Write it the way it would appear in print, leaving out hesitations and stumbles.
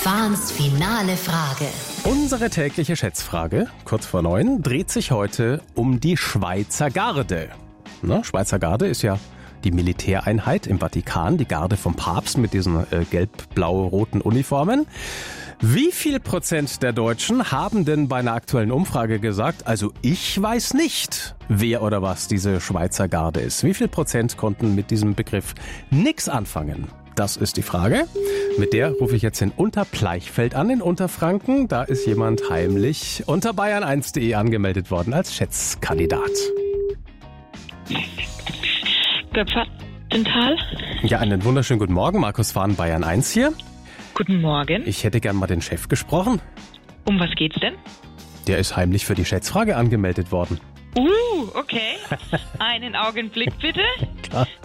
Fahns finale Frage. Unsere tägliche Schätzfrage, kurz vor 9, dreht sich heute um die Schweizer Garde. Schweizer Garde ist ja die Militäreinheit im Vatikan, die Garde vom Papst mit diesen gelb-blau-roten Uniformen. Wie viel Prozent der Deutschen haben denn bei einer aktuellen Umfrage gesagt, also ich weiß nicht, wer oder was diese Schweizer Garde ist? Wie viel Prozent konnten mit diesem Begriff nichts anfangen? Das ist die Frage. Mit der rufe ich jetzt in Unterpleichfeld an, in Unterfranken. Da ist jemand heimlich unter bayern1.de angemeldet worden als Schätzkandidat. Göpfertental. Ja, einen wunderschönen guten Morgen. Markus Fahn, Bayern 1 hier. Guten Morgen. Ich hätte gern mal den Chef gesprochen. Um was geht's denn? Der ist heimlich für die Schätzfrage angemeldet worden. Okay. Einen Augenblick bitte. Klar.